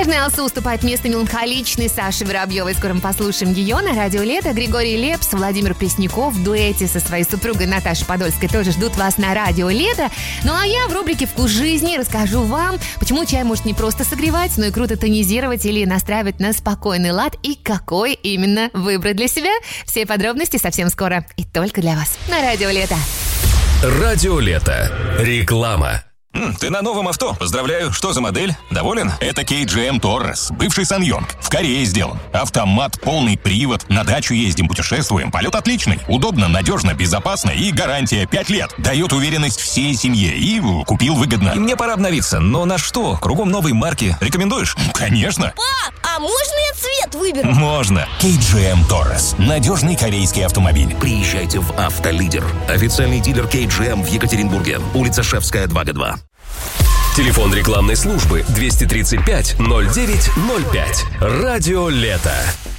Нежная Алсу уступает место меланхоличной Саше Воробьевой. Скоро мы послушаем ее на радио «Лето». Григорий Лепс, Владимир Пресняков в дуэте со своей супругой Наташей Подольской тоже ждут вас на радио «Лето». Ну а я в рубрике «Вкус жизни» расскажу вам, почему чай может не просто согревать, но и круто тонизировать или настраивать на спокойный лад, и какой именно выбрать для себя. Все подробности совсем скоро и только для вас на радио «Лето». Радио «Лето». Реклама. Ты на новом авто. Поздравляю. Что за модель? Доволен? Это KGM Taurus. Бывший Саньонг. В Корее сделан. Автомат, полный привод. На дачу ездим, путешествуем. Полет отличный. Удобно, надежно, безопасно и гарантия 5 лет. Дает уверенность всей семье. И купил выгодно. И мне пора обновиться. Но на что? Кругом новые марки. Рекомендуешь? Конечно. Пап, а можно я цвет выберу? Можно. KGM Taurus. Надежный корейский автомобиль. Приезжайте в «Автолидер». Официальный дилер KGM в Екатеринбурге. Улица Шевская, 2/2. Телефон рекламной службы 235 09 05. Радио «Лето».